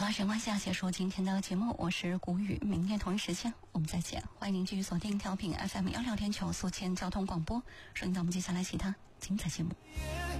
了，时间关系结束今天的节目，我是谷雨，明天同一时间我们再见。欢迎您继续锁定调频 FM 16.9宿迁交通广播，收听到我们接下来其他精彩节目。